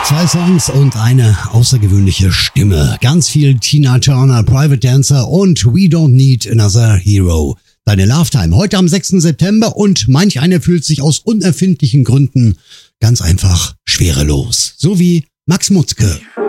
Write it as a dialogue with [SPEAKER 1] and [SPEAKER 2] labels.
[SPEAKER 1] 2 Songs und eine außergewöhnliche Stimme. Ganz viel Tina Turner, Private Dancer und We Don't Need Another Hero. Deine Love-Time heute am 6. September und manch einer fühlt sich aus unerfindlichen Gründen ganz einfach schwerelos. So wie Max Mutzke.